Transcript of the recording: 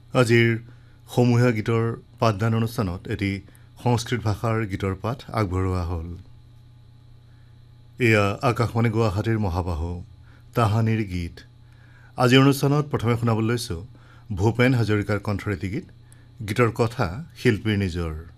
আজিৰ সমূহীয়া গীতৰ পাঠদান অনুষ্ঠানত এটি সংস্কৃত ভাষাৰ গীতৰ পাঠ আগবঢ়োৱা হ'ল। এয়া আকাশবাণী গুৱাহাটীৰ মহাবাহু তাহানিৰ গীত। আজিৰ অনুষ্ঠানত প্ৰথমে শুনাবলৈ লৈছোঁ ভূপেন হাজৰিকাৰ কণ্ঠৰে এটি গীত। গীতৰ কথা শিল্পীৰ নিজৰ।